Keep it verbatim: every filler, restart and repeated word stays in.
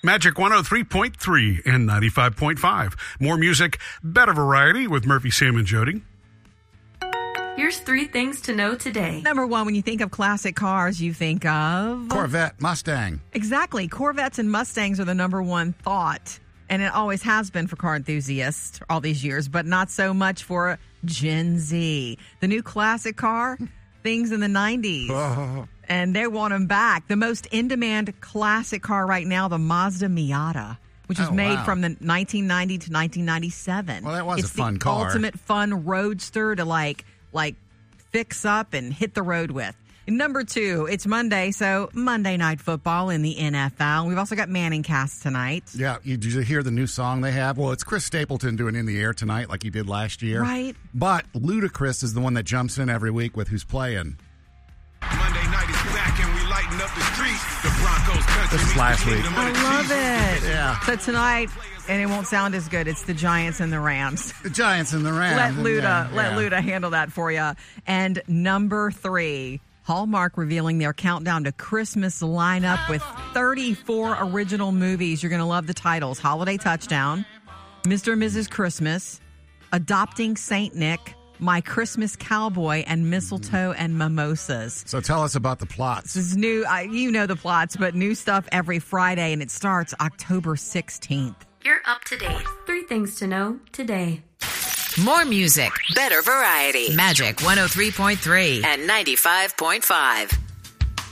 Magic one oh three point three and ninety-five point five. More music, better variety with Murphy, Sam, and Jody. Here's three things to know today. Number one, when you think of classic cars, you think of... Corvette, Mustang. Exactly. Corvettes and Mustangs are the number one thought. And it always has been for car enthusiasts all these years, but not so much for Gen Z. The new classic car, things in the nineties. Oh. And they want them back. The most in-demand classic car right now, the Mazda Miata, which was oh, made wow. from the nineteen ninety to nineteen ninety-seven. Well, that was it's a fun the car. Ultimate fun roadster to like, like fix up and hit the road with. Number two, it's Monday, so Monday Night Football in the N F L. We've also got Manning Cast tonight. Yeah, you, did you hear the new song they have? Well, it's Chris Stapleton doing In the Air tonight like he did last year. Right. But Ludacris is the one that jumps in every week with who's playing. Monday night is back and we lighten up the streets. The Broncos country. This is last week. I love it. Yeah. So tonight, and it won't sound as good, it's the Giants and the Rams. The Giants and the Rams. Let Luda, yeah, let yeah. Luda handle that for you. And number three, Hallmark revealing their countdown to Christmas lineup with thirty-four original movies. You're going to love the titles. Holiday Touchdown, Mister and Missus Christmas, Adopting Saint Nick, My Christmas Cowboy, and Mistletoe and Mimosas. So tell us about the plots. This is new. Uh, you know the plots, but new stuff every Friday, and it starts October sixteenth. You're up to date. Three things to know today. More music, better variety. Magic one oh three point three and ninety-five point five.